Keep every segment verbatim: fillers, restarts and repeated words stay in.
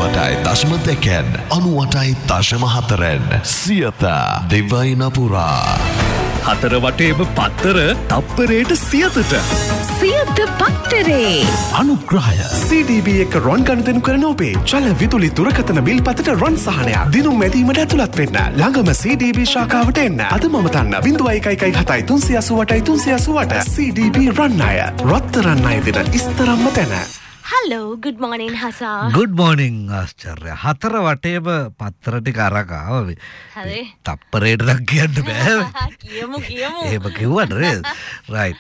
අනූඅටයි දශම දෙකෙන් අනූඅටයි දශම හතරෙන් සියත දිවයින පුරා හතර වටේම පත්තර තප්පරයට සියතට සියත පත්තරේ අනුග්‍රහය සී ඩී බී එක රොන් ගණදනු කරන ඔබේ චල විදුලි දුරකථන බිල් පතට රොන් සහනයක් දිනුම් මැදීමට ඇතුළත් වෙන්න ළඟම සී ඩී බී ශාඛාවට එන්න අද මම තන්න බිංදුව එකයි එකයි හතයි තුන්සිය අසූඅටයි තුන්සිය අසූඅට සී ඩී බී රන් අය රත්තරන් අය දෙන ඉස්තරම්ම තැන. Hello, good morning Hasa. Good morning ආශ්චර්ය. හතර වටේම පත්තර ටික අරක ආවා. හරි. තප්පරේට නම් කියන්න බෑ. කියමු කියමු. එහෙම කිව්වද නේද? right.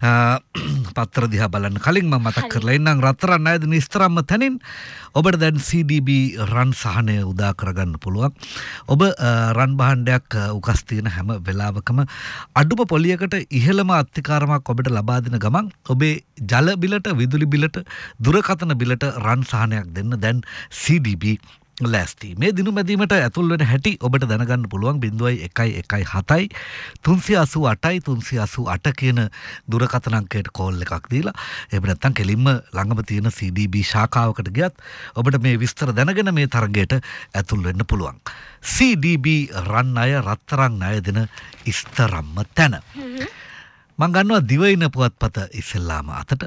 පත්තර දිහා බලන්න කලින් මම මතක් කරලා ඉන්නම් රත්තරන් අයද නිස්තරම්ම තනින් ඔබට දැන් සී ඩී බී රන් සහනය උදා කරගන්න පුළුවන්. ඔබ රන් භාණ්ඩයක් උකස් තියෙන හැම වෙලාවකම අඩුම පොලියකට ඉහළම අත්තිකාරමක් ඔබට ලබා දෙන ගමන් ඔබේ ජල බිලට විදුලි බිලට දුරකථන බිලට රන් සහනයක් දෙන්න දැන් සී ඩී බී ලෑස්ති. මේ දිනු මැදීමට ඇතුල් වෙන හැටි ඔබට දැනගන්න පුළුවන් බිංදුවයි එකයි එකයි හතයි තුන්සිය අසූඅටයි තුන්සිය අසූඅට කියන දුරකථන අංකයට කෝල් එකක් දීලා එහෙම නැත්නම් කෙලින්ම ළඟම තියෙන සී ඩී බී ශාඛාවකට ගියත් ඔබට මේ විස්තර දැනගෙන මේ තරගයට ඇතුල් වෙන්න පුළුවන්. සී ඩී බී රන් අය රත්තරන් ණය දෙන ඉස්තරම්ම තැන. මම ගන්නවා දිවයින පුවත්පත ඉස්සෙල්ලාම අතට.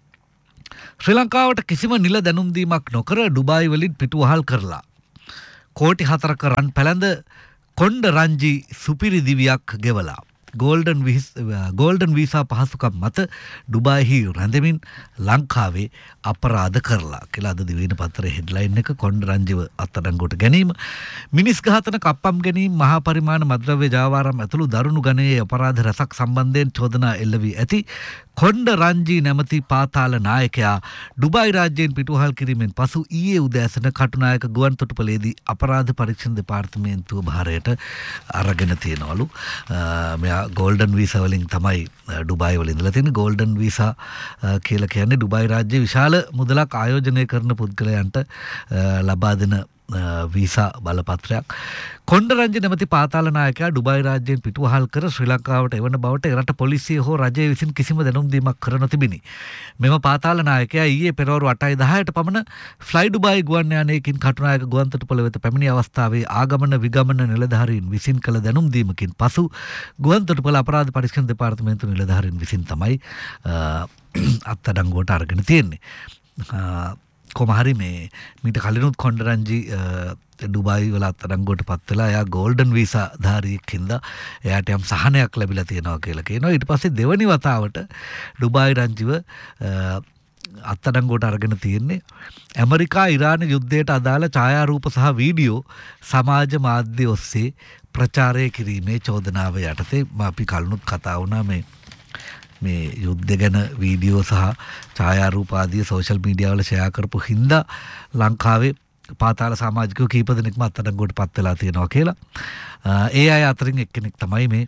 ශ්‍රී ලංකාවට කිසිම නිල දැනුම් දීමක් නොකර ඩුබායි වලින් පිටුවහල් කරලා කෝටි හතරක රන් පැලඳ කොණ්ඩ රංජි සුපිරි දිවියක් ගෙවලා ගෝල්ඩන් ගෝල්ඩන් වීසා පහසුකම් මත ඩුබායිහි රැඳෙමින් ලංකාවේ අපරාධ කරලා කියලා අද දිවයින පත්තරේ හෙඩ්ලයින් එක කොණ්ඩ රංජිව අත්අඩංගුවට ගැනීම මිනිස් ඝාතන කප්පම් ගැනීම මහා පරිමාණ මද්‍රව්‍ය ජාවාරම් ඇතුළු දරුණු ගණයේ අපරාධ රැසක් සම්බන්ධයෙන් චෝදනා එල්ල වී ඇති කොණ්ඩ රංජි නැමැති පාතාල නායකයා ඩුබායි රාජ්‍යයෙන් පිටුවහල් කිරීමෙන් පසු ඊයේ උදෑසන කටුනායක ගුවන් තොටුපළේදී අපරාධ පරීක්ෂණ දෙපාර්තමේන්තුව භාරයට අරගෙන තියෙනවලු. මෙයා ගෝල්ඩන් වීසා වලින් තමයි ඩුබායි වල ඉඳලා තියෙන්නේ. ගෝල්ඩන් වීසා කියලා කියන්නේ ඩුබායි රාජ්‍ය විශාල මුදලක් ආයෝජනය කරන පුද්ගලයන්ට ලබා දෙන වීසා බලපත්‍රයක්. කොණ්ඩ රංජි නැමැති පාතාල නායකයා ඩුබායි රාජ්‍යයෙන් පිටුවහල් කර ශ්‍රී ලංකාවට එවන බවට එරට පොලිසිය හෝ රජය විසින් කිසිම දැනුම් දීමක් කර නොතිබිනි. මෙම පාතාල නායකයා ඊයේ පෙරවරු අටයි දහයට පමණ ෆ්ලයි ඩුබායි ගුවන් යානයකින් කටුනායක ගුවන් තොටුපළ වෙත පැමිණි අවස්ථාවේ ආගමන විගමන නිලධාරීන් විසින් කළ දැනුම් දීමකින් පසු ගුවන් තොටුපළ අපරාධ පරීක්ෂණ දෙපාර්තමේන්තු නිලධාරීන් විසින් තමයි අත්අඩංගුවට අරගෙන තියෙන්නේ. කොමහරි මේ මීට කලිනුත් කොණ්ඩ රංජි ඩුබායි වල අත්අඩංගුවට පත් වෙලා එයා ගෝල්ඩන් වීසා ධාරියෙක් හින්දා එයාට යම් සහනයක් ලැබිලා තියෙනවා කියලා කියනවා. ඊට පස්සේ දෙවනි වතාවට ඩුබායි රංජිව අත්අඩංගුවට අරගෙන තියෙන්නේ ඇමරිකා ඉරාන යුද්ධයට අදාළ ඡායාරූප සහ වීඩියෝ සමාජ මාධ්‍ය ඔස්සේ ප්‍රචාරය කිරීමේ චෝදනාව යටතේ අපි කලිනුත් කතා වුණා මේ මේ යුද්ධ ගැන වීඩියෝ සහ ඡායාරූප ආදී සෝෂල් මීඩියා වල ෂෙයා කරපු හින්දා ලංකාවේ පාතාල සමාජිකයෝ කීප දෙනෙක්ම අත්අඩංගුවට පත් වෙලා තියෙනවා කියලා. ඒ අය අතරින් එක්කෙනෙක් තමයි මේ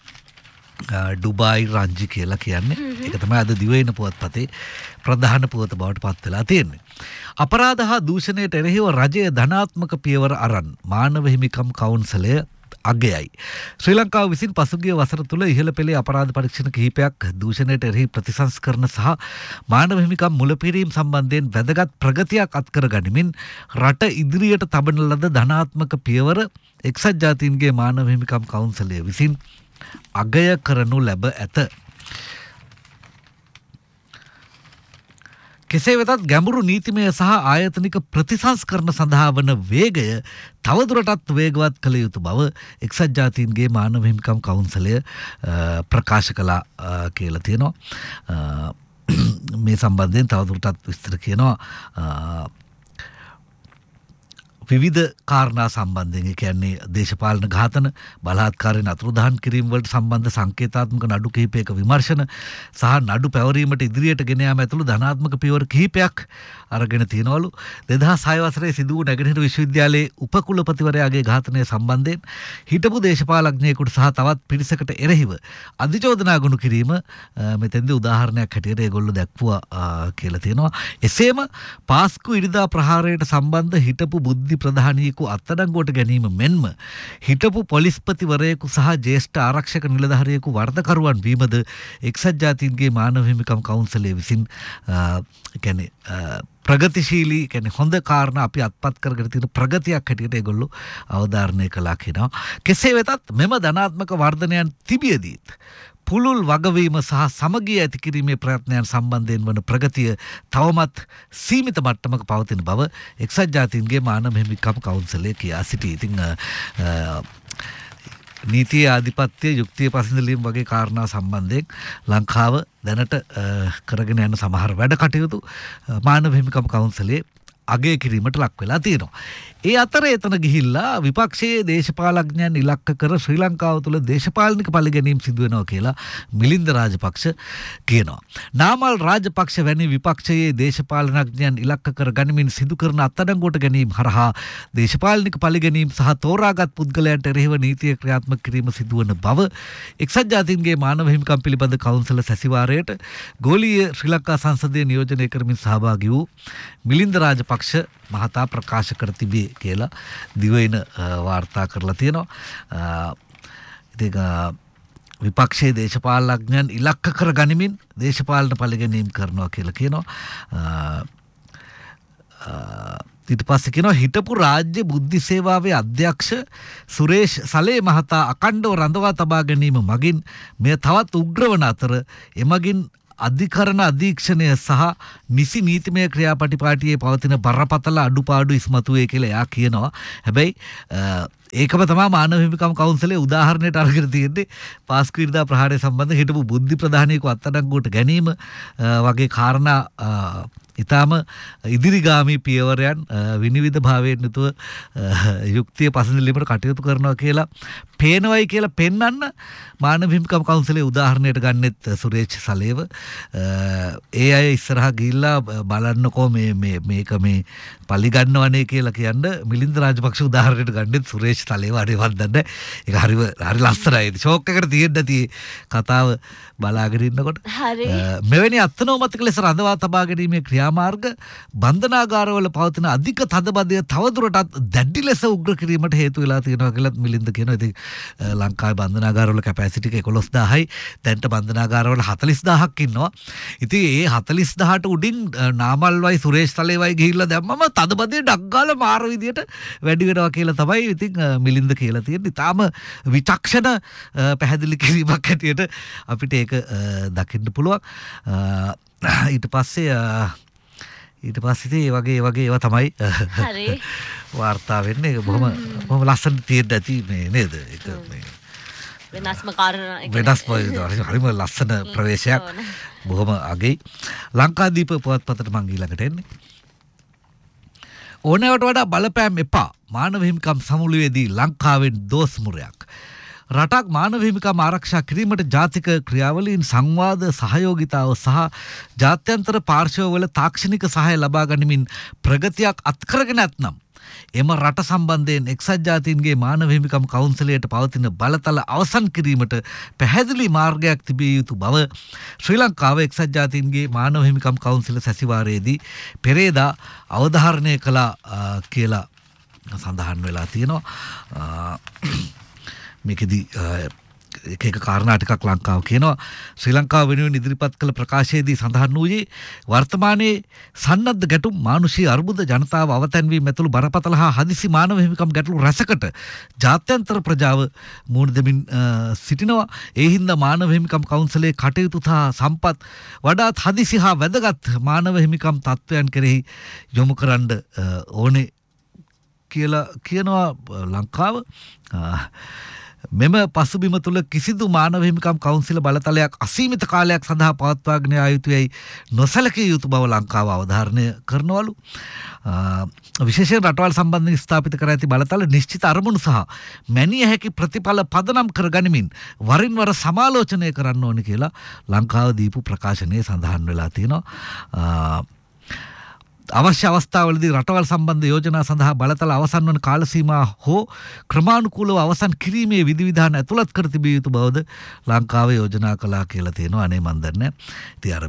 ඩුබායි රංජි කියලා කියන්නේ. ඒක තමයි අද දිවයින පුවත්පතේ ප්‍රධාන පුවත බවට පත් වෙලා තියෙන්නේ. අපරාධ හා දූෂණයට එරෙහිව රජය ධනාත්මක පියවර අරන් මානව හිමිකම් කවුන්සලය අගයයි. ශ්‍රී ලංකාව විසින් පසුගිය වසර තුළ ඉහළ පෙළේ අපරාධ පරීක්ෂණ කිහිපයක් දූෂණයට එරෙහි ප්‍රතිසංස්කරණ සහ මානව හිමිකම් මුලපිරීම සම්බන්ධයෙන් වැදගත් ප්‍රගතියක් අත්කර ගනිමින් රට ඉදිරියට තබන ලද ධනාත්මක පියවර එක්සත් ජාතීන්ගේ මානව හිමිකම් කවුන්සලය විසින් අගය කරනු ලැබ ඇත. කෙසේ වෙතත් ගැඹුරු නීතිමය සහ ආයතනික ප්‍රතිසංස්කරණ සඳහා වන වේගය තවදුරටත් වේගවත් කළ යුතු බව එක්සත් ජාතීන්ගේ මානව හිමිකම් කවුන්සලය ප්‍රකාශ කළා කියලා තියෙනවා. මේ සම්බන්ධයෙන් තවදුරටත් විස්තර කියනවා. විවිධ කාරණා සම්බන්ධයෙන් ඒ කියන්නේ දේශපාලන ඝාතන බලහත්කාරයෙන් අතුරුදහන් කිරීම වලට සම්බන්ධ සංකේතාත්මක නඩු කිහිපයක විමර්ශන සහ නඩු පැවරීමට ඉදිරියට ගෙන යාම ඇතුළු ධනාත්මක පියවර කිහිපයක් අරගෙන තියනවලු. දෙදහස් හය වසරේ සිදු වූ නැගෙනහිර විශ්වවිද්‍යාලයේ උපකුලපතිවරයාගේ ඝාතනය සම්බන්ධයෙන් හිටපු දේශපාලඥයෙකුට සහ තවත් පිරිසකට එරෙහිව අධිචෝදනා ගොනු කිරීම මෙතෙන්දී උදාහරණයක් හැටියට ඒගොල්ලෝ දැක්වුවා කියලා තියෙනවා. එසේම පාස්කු ඉරිදා ප්‍රහාරයට සම්බන්ධ හිටපු බුද්ධි ප්‍රධානියෙකු අත්අඩංගුවට ගැනීම මෙන්ම හිටපු පොලිස්පතිවරයෙකු සහ ජ්‍යෙෂ්ඨ ආරක්ෂක නිලධාරියෙකු වරදකරුවන් වීමද එක්සත් ජාතීන්ගේ මානව හිමිකම් කවුන්සලය විසින් කියන්නේ ප්‍රගතිශීලී කියන්නේ හොඳ කාරණා අපි අත්පත් කරගෙන තියෙන ප්‍රගතියක් හැටියට ඒගොල්ලෝ අවධාරණය කළා කියනවා. කෙසේ වෙතත් මෙම ධනාත්මක වර්ධනයන් තිබියදීත් පුළුල් වගවීම සහ සමගිය ඇති කිරීමේ ප්‍රයත්නයන් සම්බන්ධයෙන් වන ප්‍රගතිය තවමත් සීමිත මට්ටමක පවතින බව එක්සත් ජාතීන්ගේ මානව හිමිකම් කවුන්සිලය කියා සිටී. ඉතින් නීතිය ආධිපත්‍ය යුක්තිය පසඳලීම් වගේ කාරණා සම්බන්ධයෙන් ලංකාව දැනට කරගෙන යන සමහර වැඩ කටයුතු මානව හිමිකම් කවුන්සිලයේ අගය කිරීමට ලක් වෙලා තියෙනවා. ඒ අතර එතන ගිහිල්ලා විපක්ෂයේ දේශපාලඥයන් ඉලක්ක කර ශ්‍රී ලංකාව තුළ දේශපාලනික පරිගැනීම් සිදු වෙනවා කියලා මිලින්ද රාජපක්ෂ කියනවා. නාමල් රාජපක්ෂ වැනි විපක්ෂයේ දේශපාලනඥයන් ඉලක්ක කර ගනිමින් සිදු කරන අත්අඩංගුවට ගැනීම හරහා දේශපාලනික පරිගැනීම් සහ තෝරාගත් පුද්ගලයන්ට එරෙහිව නීතිය ක්‍රියාත්මක කිරීම සිදුවන බව එක්සත් ජාතීන්ගේ මානව හිමිකම් පිළිබඳ කවුන්සිල සැසිවාරයට ගෝලීය ශ්‍රී ලංකා සංසදය නියෝජනය කරමින් සහභාගී වූ මිලින්ද රාජපක්ෂ මහතා ප්‍රකාශ කර තිබේ කියලා දිවයින වාර්තා කරලා තියෙනවා. ඉතින් විපක්ෂයේ දේශපාලනඥයන් ඉලක්ක කර ගනිමින් දේශපාලන පරිගැනීම් කරනවා කියලා කියනවා. ඊට පස්සේ කියනවා හිටපු රාජ්‍ය බුද්ධි සේවාවේ අධ්‍යක්ෂ සුරේෂ් සලේ මහතා අකණ්ඩව රඳවා තබා ගැනීම මගින් මෙය තවත් උග්‍ර වන අතර එමගින් අධිකරණ අධීක්ෂණය සහ නිසි නීතිමය ක්‍රියාපටිපාටියේ පවතින බරපතල අඩුපාඩු ඉස්මතු වේ කියලා එයා කියනවා. හැබැයි ඒකම තමයි මානව හිමිකම් කවුන්සිලේ උදාහරණයට අරගෙන තියෙන්නේ පාස්කු ඉරිදා ප්‍රහාරය සම්බන්ධ හිටපු බුද්ධි ප්‍රධානියෙකු අත්අඩංගුවට ගැනීම වගේ කාරණා ඉතාම ඉදිරිගාමී පියවරයන් විනිවිද භාවයෙන් යුතුව යුක්තිය පසඳලීමට කටයුතු කරනවා කියලා පේනවයි කියලා පෙන්වන්න මානව හිමිකම් කවුන්සිලේ උදාහරණයට ගන්නෙත් සුරේෂ් සලේව. ඒ අය ඉස්සරහා ගිහිල්ලා බලන්නකෝ මේ මේ මේක මේ පරිගන්නවනේ කියලා කියන්න මිලින්ද රාජපක්ෂ උදාහරණයට ගන්නෙත් සුරේෂ් සලේව. අනේ වන්දන්න ඒක හරිව හරි ලස්සනයි. ෂෝක් එකකට තියෙන්න ඇති කතාව බලාගෙන ඉන්නකොට. මෙවැනි අත්නෝමතික ලෙස රඳවා තබා ගැනීමේ ක්‍රියාමාර්ග බන්ධනාගාරවල පවතින අධික තදබදය තවදුරටත් දැඩි ලෙස උග්‍ර කිරීමට හේතු වෙලා තියෙනවා කියලා මිලින්ද කියනවා. ඉතින් ලංකාවේ බන්ධනාගාරවල කැපැසිටි එක එකොළොස් දාහයි. දැන්ට බන්ධනාගාරවල හතළිස් දාහක් ඉන්නවා. ඉතින් ඒ හතළිස් දාහට උඩින් නාමල්වයි සුරේෂ් සලේවයි ගිහිල්ලා දැම්මම තදබදය ඩක් ගාලා මාර විදියට වැඩි වෙනවා කියලා තමයි ඉතින් මිලින්ද කියලා තියෙන්නේ. තාම විචක්ෂණ පැහැදිලි කිරීමක් හැටියට අපිට ඒක දකින්න පුළුවන්. ඊට පස්සේ ඊට පස්සේ ඒ වගේ වගේ ඒවා තමයි හරි වාර්තා වෙන්නේ. බොහොම බොහොම ලස්සන තියෙද්දි ඇති මේ නේද? ඒක මේ වෙනස්ම කාරණා වෙනස්ම හරිම ලස්සන ප්‍රවේශයක්. බොහොම අගයි. ලංකාදීප පුවත්පතට මං ඊළඟට එන්නේ. ඕනෑවට වඩා බලපෑම් එපා. මානව හිමිකම් සමුළුවේදී ලංකාවෙන් දෝස් මුරයක්. රටක් මානව හිමිකම් ආරක්ෂා කිරීමට ජාතික ක්‍රියාවලීන් සංවාද සහයෝගිතාව සහ ජාත්‍යන්තර පාර්ශවවල තාක්ෂණික සහාය ලබා ගනිමින් ප්‍රගතියක් අත්කරගෙන ඇතනම් එම රට සම්බන්ධයෙන් එක්සත් ජාතීන්ගේ මානව හිමිකම් කවුන්සිලයට පවතින බලතල අවසන් කිරීමට පැහැදිලි මාර්ගයක් තිබිය යුතු බව ශ්‍රී ලංකාව එක්සත් ජාතීන්ගේ මානව හිමිකම් කවුන්සිල සැසිවාරයේදී පෙරේදා අවධාරණය කළා කියලා සඳහන් වෙලා තියෙනවා. මේකෙදි එක එක කාරණා ටිකක් ලංකාව කියනවා. ශ්‍රී ලංකාව වෙනුවෙන් ඉදිරිපත් කළ ප්‍රකාශයේදී සඳහන් වූයේ වර්තමානයේ සන්නද්ධ ගැටුම් මානුෂීය අර්බුද ජනතාව අවතැන්වීම ඇතුළු බරපතල හා හදිසි මානව හිමිකම් ගැටලු රැසකට ජාත්‍යන්තර ප්‍රජාව මුහුණ දෙමින් සිටිනවා. ඒ හින්දා මානව හිමිකම් කවුන්සිලයේ කටයුතු සහ සම්පත් වඩාත් හදිසි හා වැදගත් මානව හිමිකම් තත්ත්වයන් කෙරෙහි යොමු කරන්න ඕනේ කියලා කියනවා ලංකාව. මෙම පසුබිම තුළ කිසිදු මානව හිමිකම් කවුන්සිල බලතලයක් අසීමිත කාලයක් සඳහා පවත්වාගෙන යා යුතුයයි නොසැලකිය යුතු බව ලංකාව අවධාරණය කරනවලු. විශේෂයෙන් රටවල් සම්බන්ධයෙන් ස්ථාපිත කර ඇති බලතල නිශ්චිත අරමුණු සහ මැනිය හැකි ප්‍රතිඵල පදනම් කර ගනිමින් වරින් වර සමාලෝචනය කරන්න ඕනි කියලා ලංකාව දීපු ප්‍රකාශනයේ සඳහන් වෙලා තියෙනවා. අවශ්‍ය අවස්ථාවලදී රටවල් සම්බන්ධ යෝජනා සඳහා බලතල අවසන් වන කාල සීමා හෝ ක්‍රමානුකූලව අවසන් කිරීමේ විධිවිධාන ඇතුළත් කර තිබිය යුතු බවද ලංකාව යෝජනා කළා කියලා තියෙනවා. අනේ මන් දන්නේ. ඉතින් අර මේ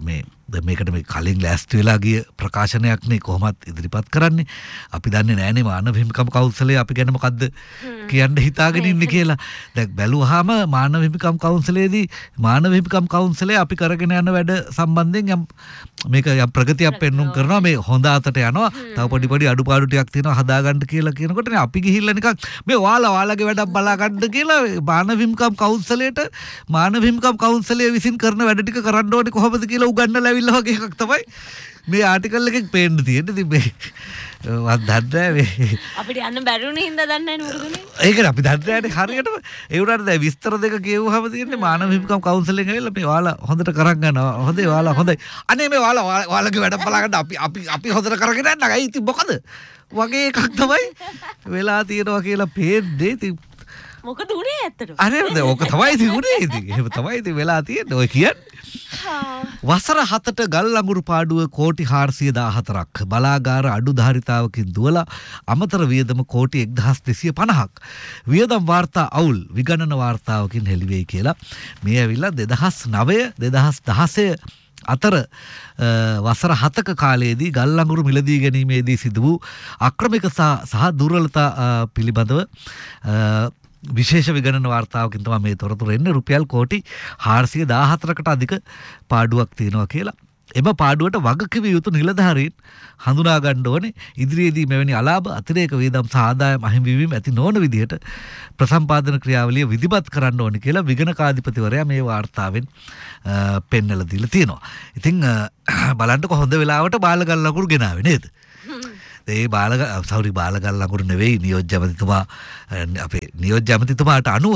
මේකට මේ කලින් ලෑස්ති වෙලා ගිය ප්‍රකාශනයක් නේ කොහොමත් ඉදිරිපත් කරන්නේ. අපි දන්නේ නෑනේ මානව හිමිකම් කවුන්සලේ අපි ගැන මොකද්ද කියන්න හිතාගෙන ඉන්නේ කියලා. දැන් බැලුවාම මානව හිමිකම් කවුන්සලේදී මානව හිමිකම් කවුන්සලේ අපි කරගෙන යන වැඩ සම්බන්ධයෙන් යම් මේක යම් ප්‍රගතියක් පෙන්වුම් කරනවා. මේ හොඳ අතට යනවා. තව පොඩි පොඩි අඩුපාඩු ටිකක් තියෙනවා හදාගන්න කියලා කියනකොට නේ අපි ගිහිල්ලා නිකන් මේ ඔයාලා ඔයාලගේ වැඩක් බලා ගන්න කියලා මානව හිමිකම් කවුන්සලේට මානව හිමිකම් කවුන්සලයේ විසින් කරන වැඩ ටික කරන්න ඕනේ කොහොමද කියලා උගන්වලා වගේ එකක් තමයි මේ ආටිකල් එකෙන් පේන්න තියෙන්නේ. ඉතින් මේ වත් දන්නේ මේ අපිට යන්න බැරිුනේ හින්දා දන්නේ නැහැ නේද? ඒකනේ අපි දන්නේ නැහැ හරියටම. ඒ උනාට දැන් විස්තර දෙක කියවුවාම තියෙන්නේ මානව හිමිකම් කවුන්සලෙන් ඇවිල්ලා මේ ඔයාලා හොඳට කරන් ගන්නවා. හොඳයි ඔයාලා හොඳයි. අනේ මේ ඔයාලා ඔයාලගේ වැඩ බලා ගන්න අපි අපි අපි හොඳට කරගෙන යන්න. අයි ඉතින් මොකද? වගේ එකක් තමයි වෙලා තියෙනවා කියලා පේන්නේ. ඉතින් මොකද උනේ ඇත්තට? අනේ නේද ඕක තමයි ඉතින් උනේ ඉතින්. එහෙම තමයි ඉතින් වෙලා තියෙන්නේ. ඔය කියන්නේ වසර හතට ගල් අඟුරු පාඩුව කෝටි හාරසිය දාහතරක් බලාගාර අඩු ධාරිතාවකින් දුවලා අමතර වියදම කෝටි එක්දහස් දෙසිය පනහක් වියදම් වාර්තා අවුල් විගණන වාර්තාවකින් හෙළිවෙයි කියලා මේ ඇවිල්ලා දෙදහස් නවය දෙදහස් දහසය අතර වසර හතක කාලයේදී ගල් අඟුරු මිලදී ගැනීමේදී සිදු වූ අක්‍රමික සහ දුර්වලතා පිළිබඳව විශේෂ විගණන වාර්තාවකින් තමයි මේ තොරතුරු එන්නේ. රුපියල් කෝටි හාරසිය දාහතරකට අධික පාඩුවක් තියෙනවා කියලා. එම පාඩුවට වගකිව යුතු නිලධාරීන් හඳුනා ගන්න ඕනේ. ඉදිරියේදී මෙවැනි අලාභ අතිරේක වේදම් සහ ආදායම් අහිමිවීම ඇති නොවන විදිහට ප්‍රසම්පාදන ක්‍රියාවලිය විධිමත් කරන්න ඕනේ කියලා විගණකාධිපතිවරයා මේ වාර්තාවෙන් පෙන්නලා දීලා තියෙනවා. ඉතින් බලන්නකො හොඳ වෙලාවට බාලගල් ලකුණු ගෙනාවේ නේද? ඒ බාලග සෞරි බාලගල් ලකුණු නෙවෙයි නියෝජ්‍ය ඇමතිතුමා අපේ නියෝජ්‍ය ඇමතිතුමාට අනුව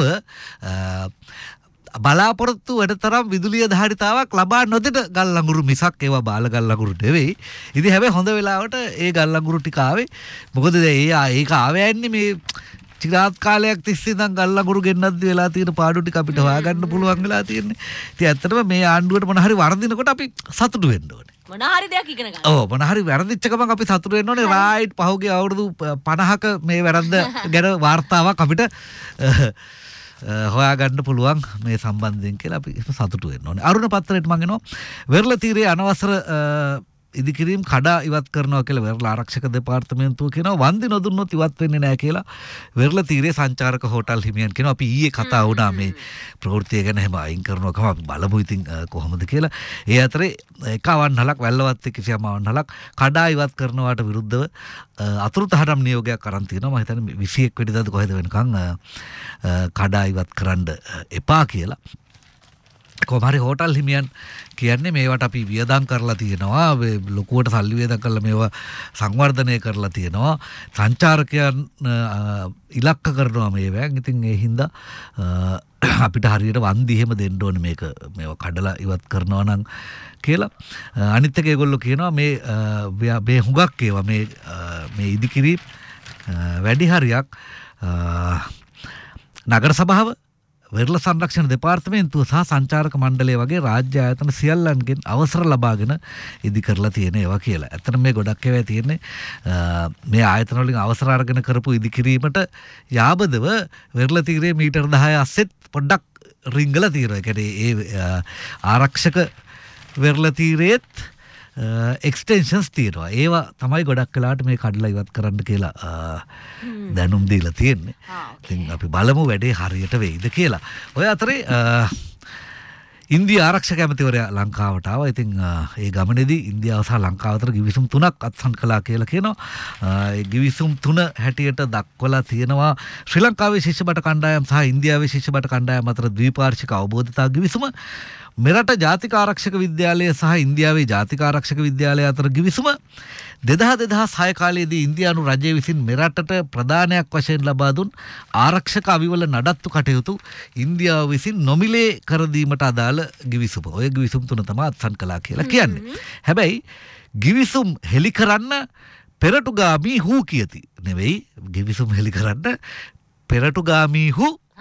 බලාපොරොත්තු වෙන තරම් විදුලිය ධාරිතාවක් ලබා නොදෙන ගල් අඟුරු මිසක් ඒවා බාලගල් අඟුරු නෙවෙයි. ඉතින් හැබැයි හොඳ වෙලාවට ඒ ගල් අඟුරු ටික ආවේ. මොකද ඒ ඒක ආවේ යන්නේ මේ චිරාත් කාලයක් තිස්සේ ඉඳන් ගල් අඟුරු ගෙන්නද්දි වෙලා තියෙන පාඩු ටික අපිට හොයාගන්න පුළුවන් වෙලා තියෙන්නේ. ඉතින් ඇත්තටම මේ ආණ්ඩුවට මොන හරි වරදිනකොට අපි සතුටු වෙන්න ඕනේ. මොන හරි දෙයක් ඉගෙන ගන්න. ඔව් මොන හරි වැරදිච්ච ගමන් අපි සතුටු වෙන්න ඕනේ. රයිට් පහුගිය අවුරුදු පනහක මේ වැරද්ද ගැන වාර්තාවක් අපිට හොයාගන්න පුළුවන් මේ සම්බන්ධයෙන් කියලා අපි සතුටු වෙන්න ඕනේ. අරුණ පත්‍රයට මම එනවා වෙරළ තීරයේ අනවසර ඉදිකිරීම් කඩා ඉවත් කරනවා කියලා වෙරළ ආරක්ෂක දෙපාර්තමේන්තුව කියනවා. වන්දි නොදුන්නොත් ඉවත් වෙන්නේ නැහැ කියලා වෙරළ තීරයේ සංචාරක හෝටල් හිමියන් කියනවා. අපි ඊයේ කතා වුණා මේ ප්‍රවෘත්තිය ගැන හැම අයින් කරනවා කම අපි බලමු ඉතින් කොහොමද කියලා. ඒ අතරේ එකවන්නලක් වැල්ලවත් කිසියම් අවන්නලක් කඩා ඉවත් කරනවාට විරුද්ධව අතුරුතහනම් නියෝගයක් අරන් තියෙනවා. මම හිතන්නේ විසි එක් වෙනිදාද කොහෙද වෙනකන් කඩා ඉවත් කරන්න එපා කියලා. කොහමරි හෝටල් හිමියන් කියන්නේ මේවට අපි වියදම් කරලා තියෙනවා, ලොකුවට සල්ලි වියදම් කරලා මේවා සංවර්ධනය කරලා තියෙනවා, සංචාරකයන් ඉලක්ක කරනවා මේවෙන්. ඉතින් ඒ හින්දා අපිට හරියට වන්දි එහෙම දෙන්න ඕනේ මේක මේවා කඩලා ඉවත් කරනවා නම් කියලා. අනිත් එක ඒගොල්ලෝ කියනවා මේ මේ හුඟක් ඒවා මේ මේ ඉදිකිරීම් වැඩි හරියක් නගර සභාව වෙරළ සංරක්ෂණ දෙපාර්තමේන්තුව සහ සංචාරක මණ්ඩලය වගේ රාජ්‍ය ආයතන සියල්ලන්ගෙන් අවසර ලබාගෙන ඉදි කරලා තියෙන ඒවා කියලා. ඇත්තට මේ ගොඩක් ඒවා තියෙන්නේ මේ ආයතන වලින් අවසර අරගෙන කරපු ඉදි කිරීමට යාබදව වෙරළ තීරයේ මීටර් දහය අස්සෙත් පොඩ්ඩක් රිංගලා තියෙනවා. ඒ කියන්නේ ඒ ආරක්ෂක වෙරළ තීරයේත් එක්ස්ටෙන්ෂන්ස් තියෙනවා. ඒවා තමයි ගොඩක් වෙලාවට මේ කඩලා ඉවත් කරන්න කියලා දැනුම් දීලා තියෙන්නේ. ඉතින් අපි බලමු වැඩේ හරියට වෙයිද කියලා. ඔය අතරේ ඉන්දිය ආරක්ෂක ඇමතිවරයා ලංකාවට ආවා. ඉතින් ඒ ගමනේදී ඉන්දියාව සහ ලංකාව අතර ගිවිසුම් තුනක් අත්සන් කළා කියලා කියනවා. ඒ ගිවිසුම් තුන හැටියට දක්වලා තියෙනවා ශ්‍රී ලංකාවේ ශිෂ්‍ය බට කණ්ඩායම් සහ ඉන්දියාවේ ශිෂ්‍ය බට කණ්ඩායම් අතර ද්විපාර්ශ්වික අවබෝධතා ගිවිසුම, මෙරට ජාතික ආරක්ෂක විද්‍යාලය සහ ඉන්දියාවේ ජාතික ආරක්ෂක විද්‍යාලය අතර ගිවිසුම, දෙදහ දෙදහස් හය කාලයේදී ඉන්දියානු රජය විසින් මෙරටට ප්‍රධානයක් වශයෙන් ලබා දුන් ආරක්ෂක අවිවල නඩත්තු කටයුතු ඉන්දියාව විසින් නොමිලේ කර දීමට අදාළ ගිවිසුම. ඔය ගිවිසුම් තුන තමයි අත්සන් කළා කියලා කියන්නේ. හැබැයි ගිවිසුම් හෙලි කරන්න පෙරටුගාමී හූ කියති නෙවෙයි, ගිවිසුම් හෙලි කරන්න පෙරටුගාමී හූ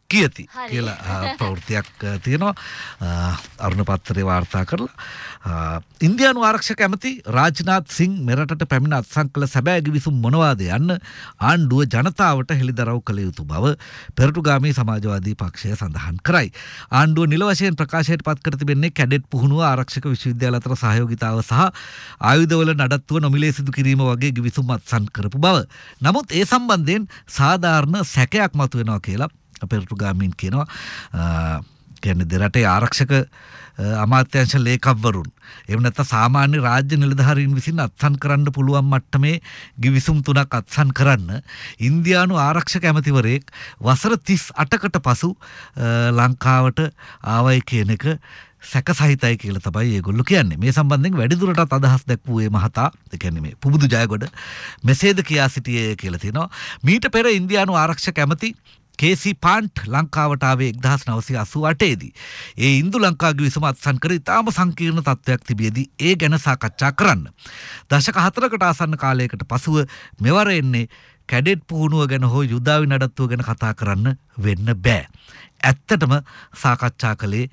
කියති කියලා ප්‍රවෘත්තියක් තියෙනවා අරුණ පත්තරේ වාර්තා කරලා ඉන්දියානු ආරක්ෂක ඇමති රාජ්නාත් සිං මෙරටට පැමිණ අත්සන් කළ සැබෑ ගිවිසුම් මොනවාද යන්න ආණ්ඩුව ජනතාවට හෙළිදරව් කළ යුතු බව පෙරටුගාමී සමාජවාදී පක්ෂය සඳහන් කරයි. ආණ්ඩුව නිල වශයෙන් ප්‍රකාශයට පත් කර තිබෙන්නේ කැඩෙට් පුහුණුව ආරක්ෂක විශ්වවිද්‍යාල අතර සහයෝගිතාව සහ ආයුධවල නඩත්තුව නොමිලේ සිදු කිරීම වගේ ගිවිසුම් අත්සන් කරපු බව. නමුත් ඒ සම්බන්ධයෙන් සාධාරණ සැකයක් මතුවෙනවා කියලා පෙරටුගාමීන් කියනවා. කියන්නේ දෙරටේ ආරක්ෂක අමාත්‍යාංශ ලේකම්වරුන් එහෙම නැත්නම් සාමාන්‍ය රාජ්‍ය නිලධාරීන් විසින් අත්සන් කරන්න පුළුවන් මට්ටමේ ගිවිසුම් තුනක් අත්සන් කරන්න ඉන්දියානු ආරක්ෂක ඇමතිවරයෙක් වසර තිස් අටකට පසු ලංකාවට ආවයි කියන එක සැකසහිතයි කියලා තමයි ඒගොල්ලෝ කියන්නේ. මේ සම්බන්ධයෙන් වැඩිදුරටත් අදහස් දැක්වූ මේ මහතා, ඒ කියන්නේ මේ පුබුදු ජයගොඩ මෙසේද කියා සිටියේ කියලා තියෙනවා. මීට පෙර ඉන්දියානු ආරක්ෂක ඇමති කේසී පාන්ට් ලංකාවට ආවේ එක්දහස් නවසිය අසූ අටේදී. ඒ ඉන්දු ලංකා ගිවිසුම අත්සන් කර ඉතාම සංකීර්ණ තත්ත්වයක් තිබියදී ඒ ගැන සාකච්ඡා කරන්න. දශක හතරකට ආසන්න කාලයකට පසුව මෙවර එන්නේ කැඩෙට් පුහුණුව ගැන හෝ යුදාවි නඩත්තුව ගැන කතා කරන්න වෙන්න බෑ. ඇත්තටම සාකච්ඡා කළේ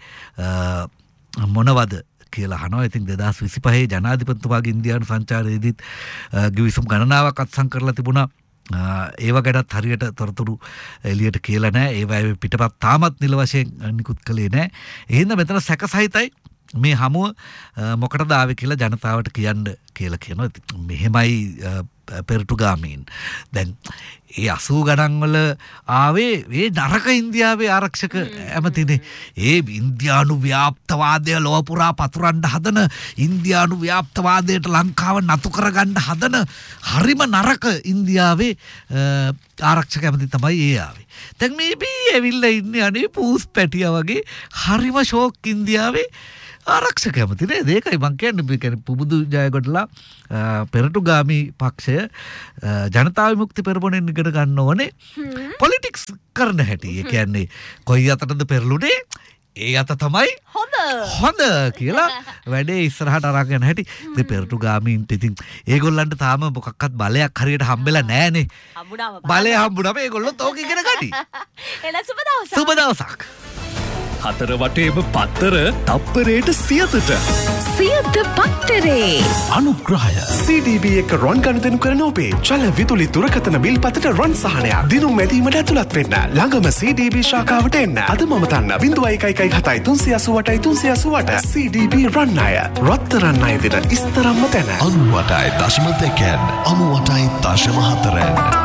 මොනවද කියලා අහනවා. ඉතින් දෙදහස් විසිපහේ ජනාධිපතිතුමාගේ ඉන්දියානු සංචාරයේදීත් ගිවිසුම් ගණනාවක් අත්සන් කරලා තිබුණා. ඒව ගැනත් හරියට තොරතුරු එළියට කියලා නැහැ. ඒවා පිටපත් තාමත් නිල වශයෙන් නිකුත් කළේ නැහැ. එහෙනම් මෙතන සැකසහිතයි මේ හමුව මොකටද ආවේ කියලා ජනතාවට කියන්න කියලා කියනවා. මෙහෙමයි පෙරටුගාමීන්. දැන් ඒ අසූ ගණන් වල ආවේ ඒ නරක ඉන්දියාවේ ආරක්ෂක ඇමතිනේ. ඒ ඉන්දියානු ව්‍යාප්තවාදය ලොව පුරා පතුරන්න හදන, ඉන්දියානු ව්‍යාප්තවාදයට ලංකාව නතු කරගන්න හදන හරිම නරක ඉන්දියාවේ ආරක්ෂක ඇමති තමයි ඒ ආවේ. දැන් මේ බී ඇවිල්ලා ඉන්නේ අනේ පූස් පැටියා වගේ හරිම ෂෝක් ඉන්දියාවේ ආරක්ෂක ඇමති නේද? ඒකයි මං කියන්නේ. මේ කියන්නේ පුබුදු ජයගොඩලා පෙරටුගාමී පක්ෂය ජනතා විමුක්ති පෙරමුණෙන් ඉගෙන ගන්න ඕනේ පොලිටික්ස් කරන හැටි. ඒ කියන්නේ කොයි අතටද පෙරළුනේ ඒ අත තමයි හොඳ හොඳ කියලා වැඩේ ඉස්සරහට අරගෙන හැටි. ඉතින් පෙරටුගාමීන්ට ඉතින් ඒගොල්ලන්ට තාම මොකක්වත් බලයක් හරියට හම්බෙලා නැහනේ. හම්බුණාම බලය හම්බුණාම ඒගොල්ලෝ තෝක ඉගෙන ගනි. එළ සුබ දවසක්. සුබ දවසක්. හතර වටේම පත්තර තප්පරයට සියතට. සියත පත්තරේ අනුග්‍රහය සී ඩී බී එක රොන් ගනුදෙනු කරන ඔබේ චල විදුලි දුරකථන බිල් පතට රොන් සහනයක් දිනුම් මැදීමට ඇතුළත් වෙන්න. ළඟම සී ඩී බී ශාඛාවට එන්න. අද මම තන්න බිංදුවයි එකයි එකයි හතයි තුන්සිය අසූ අටයි තුන්සිය අසූ අට. සී ඩී බී රන් අය රත්තරන් අය දෙන ඉස්තරම්ම තැන. අනූ අටයි දශම දෙකෙන් අනූ අටයි දශම හතරෙන්